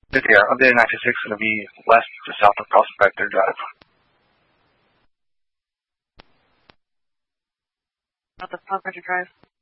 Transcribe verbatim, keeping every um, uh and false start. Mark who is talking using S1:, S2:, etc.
S1: Yeah, on the ninety-six going to be west to south of Prospector Drive.
S2: South of Prospector Drive.